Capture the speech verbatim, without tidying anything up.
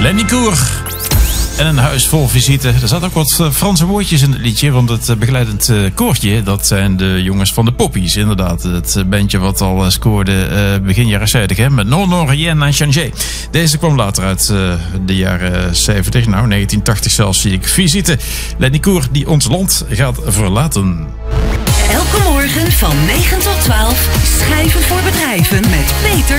Lenny Koer. En een huis vol visite. Er zaten ook wat Franse woordjes in het liedje. Want het begeleidend koortje, dat zijn de jongens van de Poppies. Inderdaad, het bandje wat al scoorde begin jaren zeventig. Hè, met Non, non, rien n'a changé. Deze kwam later uit de jaren zeventig. Nou, negentien tachtig zelfs zie ik. Visite. Lenny Koer die ons land gaat verlaten. Elke morgen van negen tot twaalf. Schrijven voor bedrijven met Peter